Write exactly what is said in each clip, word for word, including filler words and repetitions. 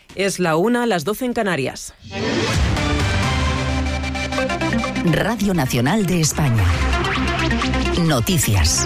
Es la una, las doce en Canarias. Radio Nacional de España. Noticias.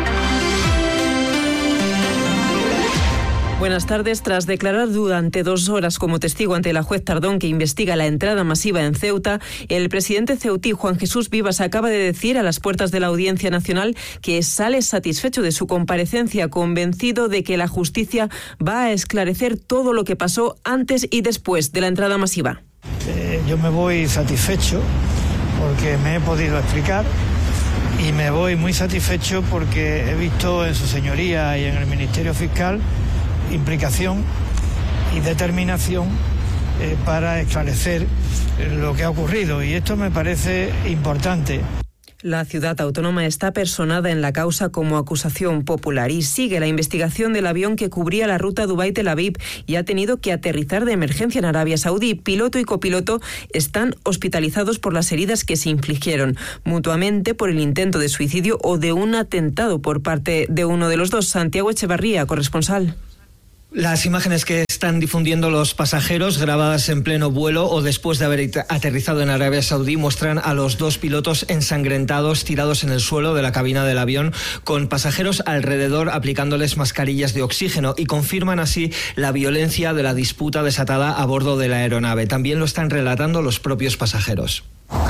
Buenas tardes. Tras declarar durante dos horas como testigo ante la juez Tardón, que investiga la entrada masiva en Ceuta, el presidente ceutí, Juan Jesús Vivas, acaba de decir a las puertas de la Audiencia Nacional que sale satisfecho de su comparecencia, convencido de que la justicia va a esclarecer todo lo que pasó antes y después de la entrada masiva. Eh, yo me voy satisfecho porque me he podido explicar y me voy muy satisfecho porque he visto en su señoría y en el Ministerio Fiscal implicación y determinación eh, para esclarecer lo que ha ocurrido, y esto me parece importante. La ciudad autónoma está personada en la causa como acusación popular y sigue la investigación del avión que cubría la ruta Dubái-Tel Aviv y ha tenido que aterrizar de emergencia en Arabia Saudí. Piloto y copiloto están hospitalizados por las heridas que se infligieron mutuamente por el intento de suicidio o de un atentado por parte de uno de los dos. Santiago Echevarría, corresponsal. Las imágenes que están difundiendo los pasajeros, grabadas en pleno vuelo o después de haber aterrizado en Arabia Saudí, muestran a los dos pilotos ensangrentados, tirados en el suelo de la cabina del avión, con pasajeros alrededor aplicándoles mascarillas de oxígeno, y confirman así la violencia de la disputa desatada a bordo de la aeronave. También lo están relatando los propios pasajeros.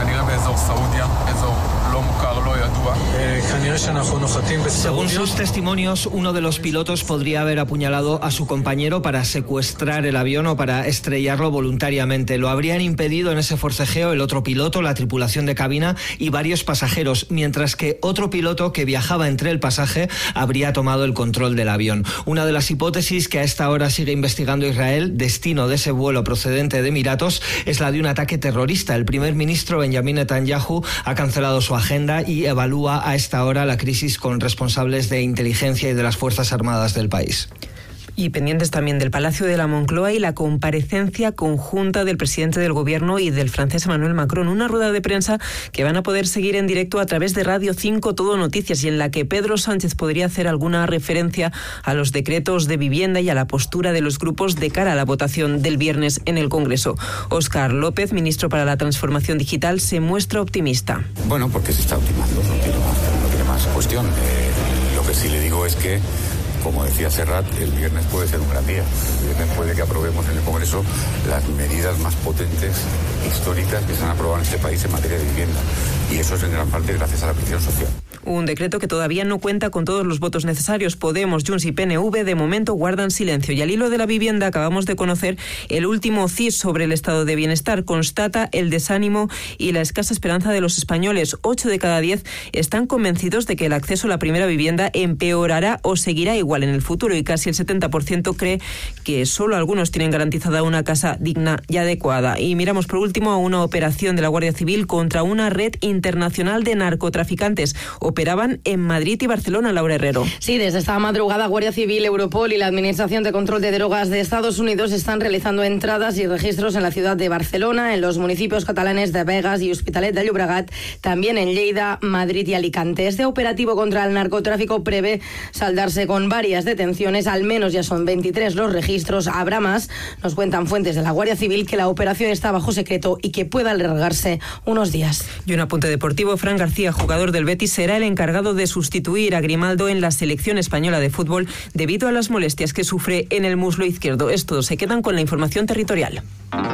Según sus testimonios, uno de los pilotos podría haber apuñalado a su compañero para secuestrar el avión o para estrellarlo voluntariamente. Lo habrían impedido en ese forcejeo el otro piloto, la tripulación de cabina y varios pasajeros, mientras que otro piloto que viajaba entre el pasaje habría tomado el control del avión. Una de las hipótesis que a esta hora sigue investigando Israel, destino de ese vuelo procedente de Emiratos, es la de un ataque terrorista. El primer ministro Benjamin Netanyahu ha cancelado su agenda y evalúa a esta hora la crisis con responsables de inteligencia y de las Fuerzas Armadas del país. Y pendientes también del Palacio de la Moncloa y la comparecencia conjunta del presidente del Gobierno y del francés Emmanuel Macron. Una rueda de prensa que van a poder seguir en directo a través de Radio cinco Todo Noticias, y en la que Pedro Sánchez podría hacer alguna referencia a los decretos de vivienda y a la postura de los grupos de cara a la votación del viernes en el Congreso. Óscar López, ministro para la Transformación Digital, se muestra optimista. Bueno, porque se está optimando, no tiene más, no tiene más cuestión. Eh, lo que sí le digo es que, como decía Serrat, el viernes puede ser un gran día. El viernes puede que aprobemos en el Congreso las medidas más potentes, históricas, que se han aprobado en este país en materia de vivienda. Y eso es en gran parte gracias a la presión social. Un decreto que todavía no cuenta con todos los votos necesarios. Podemos, Junts y P N V de momento guardan silencio. Y al hilo de la vivienda acabamos de conocer el último C I S sobre el estado de bienestar. Constata el desánimo y la escasa esperanza de los españoles. Ocho de cada diez están convencidos de que el acceso a la primera vivienda empeorará o seguirá igual en el futuro, y casi el setenta por ciento cree que solo algunos tienen garantizada una casa digna y adecuada. Y miramos por último a una operación de la Guardia Civil contra una red internacional de narcotraficantes. Operaban en Madrid y Barcelona, Laura Herrero. Sí, desde esta madrugada Guardia Civil, Europol y la Administración de Control de Drogas de Estados Unidos están realizando entradas y registros en la ciudad de Barcelona, en los municipios catalanes de Begas y Hospitalet de Llobregat, también en Lleida, Madrid y Alicante. Este operativo contra el narcotráfico prevé saldarse con varias detenciones, al menos ya son veintitrés los registros. Habrá más. Nos cuentan fuentes de la Guardia Civil que la operación está bajo secreto y que pueda alargarse unos días. Y un apunte deportivo: Fran García, jugador del Betis, será el encargado de sustituir a Grimaldo en la selección española de fútbol debido a las molestias que sufre en el muslo izquierdo. Es todo. Se quedan con la información territorial.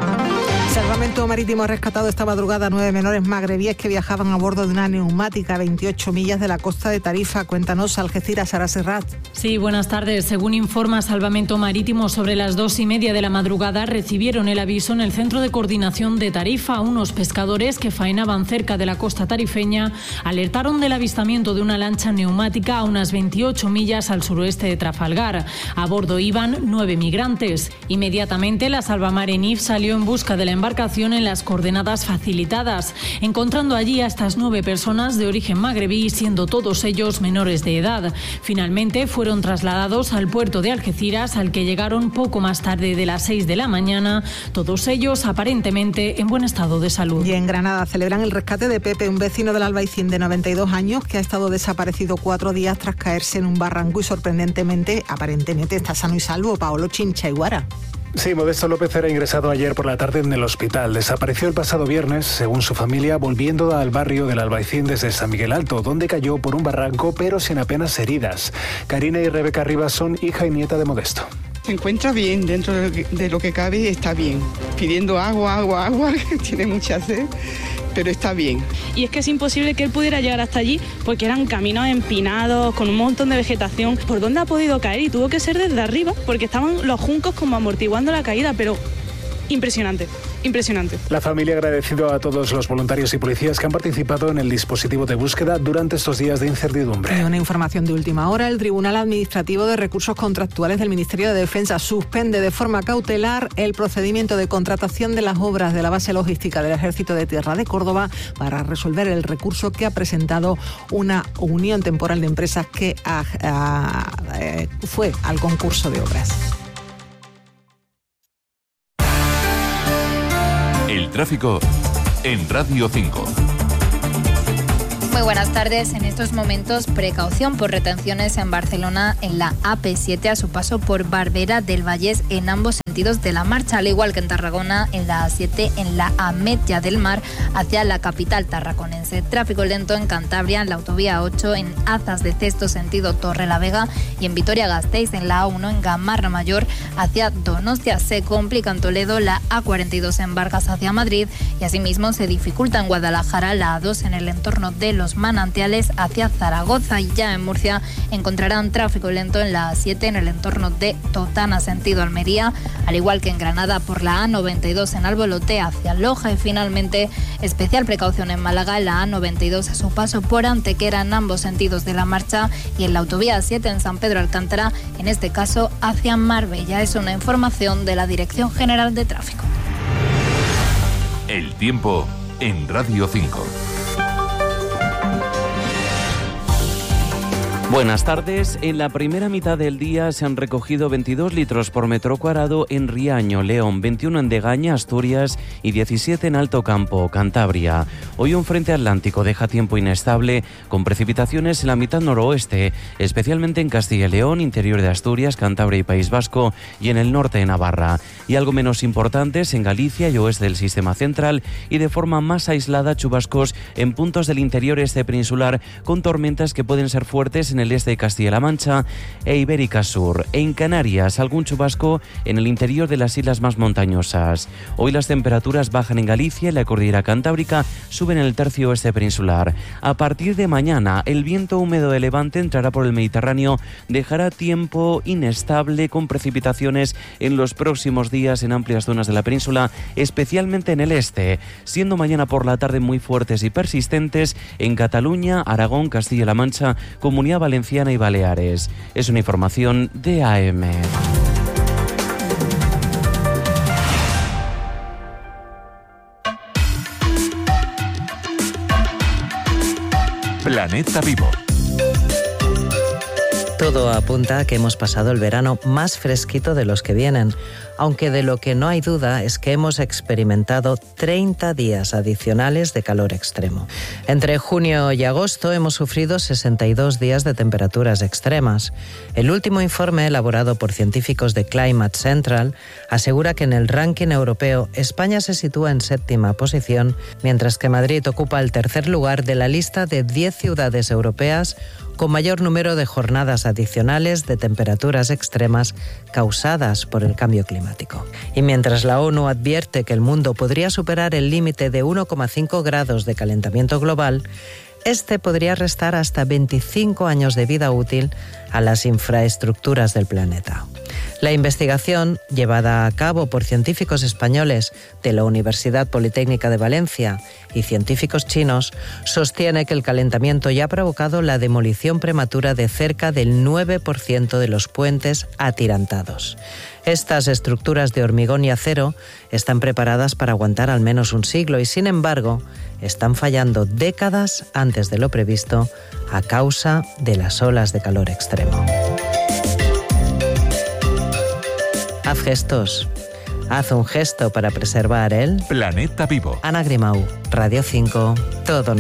Salvamento Marítimo ha rescatado esta madrugada nueve menores magrebíes que viajaban a bordo de una neumática a veintiocho millas de la costa de Tarifa. Cuéntanos, Algeciras, Sara Serrat. Sí, buenas tardes. Según informa Salvamento Marítimo, sobre las dos y media de la madrugada recibieron el aviso en el Centro de Coordinación de Tarifa. Unos pescadores que faenaban cerca de la costa tarifeña alertaron del avistamiento de una lancha neumática a unas veintiocho millas al suroeste de Trafalgar. A bordo iban nueve migrantes. Inmediatamente la Salvamar Enif salió en busca de la embarcación en las coordenadas facilitadas, encontrando allí a estas nueve personas de origen magrebí, siendo todos ellos menores de edad. Finalmente fueron trasladados al puerto de Algeciras, al que llegaron poco más tarde de las seis de la mañana, todos ellos aparentemente en buen estado de salud. Y en Granada celebran el rescate de Pepe, un vecino del Albaicín de noventa y dos años que ha estado desaparecido cuatro días tras caerse en un barranco y sorprendentemente, aparentemente está sano y salvo. Paolo Chincha Iguara. Sí, Modesto López era ingresado ayer por la tarde en el hospital. Desapareció el pasado viernes, según su familia, volviendo al barrio del Albaicín desde San Miguel Alto, donde cayó por un barranco, pero sin apenas heridas. Karina y Rebeca Rivas son hija y nieta de Modesto. Se encuentra bien, dentro de lo que, de lo que cabe está bien. Pidiendo agua, agua, agua, tiene mucha sed, pero está bien. Y es que es imposible que él pudiera llegar hasta allí porque eran caminos empinados, con un montón de vegetación. ¿Por dónde ha podido caer? Y tuvo que ser desde arriba porque estaban los juncos como amortiguando la caída, pero impresionante. Impresionante. La familia ha agradecido a todos los voluntarios y policías que han participado en el dispositivo de búsqueda durante estos días de incertidumbre. Y una información de última hora, el Tribunal Administrativo de Recursos Contractuales del Ministerio de Defensa suspende de forma cautelar el procedimiento de contratación de las obras de la base logística del Ejército de Tierra de Córdoba para resolver el recurso que ha presentado una unión temporal de empresas que a, a, a, fue al concurso de obras. El tráfico en Radio cinco. Muy buenas tardes. En estos momentos, precaución por retenciones en Barcelona en la A P siete a su paso por Barbera del Vallés en ambos sentidos de la marcha, al igual que en Tarragona en la A siete en la Ametlla del Mar hacia la capital tarraconense. Tráfico lento en Cantabria en la autovía ocho en Azas de Cesto sentido Torrelavega y en Vitoria-Gasteiz en la A uno en Gamarra Mayor hacia Donostia. Se complica en Toledo la A cuarenta y dos en Vargas hacia Madrid y asimismo se dificulta en Guadalajara la A dos en el entorno de Los Manantiales hacia Zaragoza, y ya en Murcia encontrarán tráfico lento en la A siete en el entorno de Totana sentido Almería, al igual que en Granada por la A noventa y dos en Albolote hacia Loja, y finalmente especial precaución en Málaga en la A noventa y dos a su paso por Antequera en ambos sentidos de la marcha y en la autovía A siete en San Pedro Alcántara, en este caso hacia Marbella. Es una información de la Dirección General de Tráfico. El tiempo en Radio cinco. Buenas tardes. En la primera mitad del día se han recogido veintidós litros por metro cuadrado en Riaño, León, veintiuno en Degaña, Asturias y diecisiete en Alto Campo, Cantabria. Hoy un frente atlántico deja tiempo inestable con precipitaciones en la mitad noroeste, especialmente en Castilla y León, interior de Asturias, Cantabria y País Vasco y en el norte de Navarra. Y algo menos importantes en Galicia y oeste del sistema central y de forma más aislada chubascos en puntos del interior este peninsular con tormentas que pueden ser fuertes en en el este de Castilla-La Mancha e Ibérica Sur. En Canarias, algún chubasco en el interior de las islas más montañosas. Hoy las temperaturas bajan en Galicia y la cordillera cantábrica, suben en el tercio oeste peninsular. A partir de mañana, el viento húmedo de levante entrará por el Mediterráneo, dejará tiempo inestable con precipitaciones en los próximos días en amplias zonas de la península, especialmente en el este, siendo mañana por la tarde muy fuertes y persistentes en Cataluña, Aragón, Castilla-La Mancha, Comunidad Valenciana y Baleares. Es una información de A M. Planeta Vivo. Todo apunta a que hemos pasado el verano más fresquito de los que vienen, aunque de lo que no hay duda es que hemos experimentado treinta días adicionales de calor extremo. Entre junio y agosto hemos sufrido sesenta y dos días de temperaturas extremas. El último informe elaborado por científicos de Climate Central asegura que en el ranking europeo España se sitúa en séptima posición, mientras que Madrid ocupa el tercer lugar de la lista de diez ciudades europeas con mayor número de jornadas adicionales de temperaturas extremas causadas por el cambio climático. Y mientras la ONU advierte que el mundo podría superar el límite de uno coma cinco grados de calentamiento global, este podría restar hasta veinticinco años de vida útil a las infraestructuras del planeta. La investigación, llevada a cabo por científicos españoles de la Universidad Politécnica de Valencia y científicos chinos, sostiene que el calentamiento ya ha provocado la demolición prematura de cerca del nueve por ciento de los puentes atirantados. Estas estructuras de hormigón y acero están preparadas para aguantar al menos un siglo y, sin embargo, están fallando décadas antes de lo previsto a causa de las olas de calor extremo. Haz gestos. Haz un gesto para preservar el Planeta Vivo. Ana Grimau, Radio cinco, todo.